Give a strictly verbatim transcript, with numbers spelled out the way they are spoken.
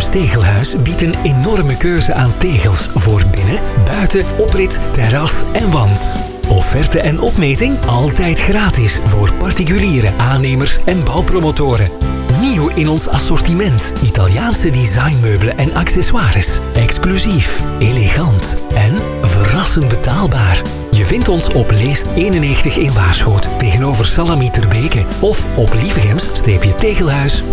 Tegelhuis biedt een enorme keuze aan tegels voor binnen, buiten, oprit, terras en wand. Offerte en opmeting altijd gratis voor particuliere aannemers en bouwpromotoren. Nieuw in ons assortiment. Italiaanse designmeubelen en accessoires. Exclusief, elegant en verrassend betaalbaar. Je vindt ons op Leest eenennegentig in Waarschoot tegenover Salami ter Beke of op lievegems-tegelhuis.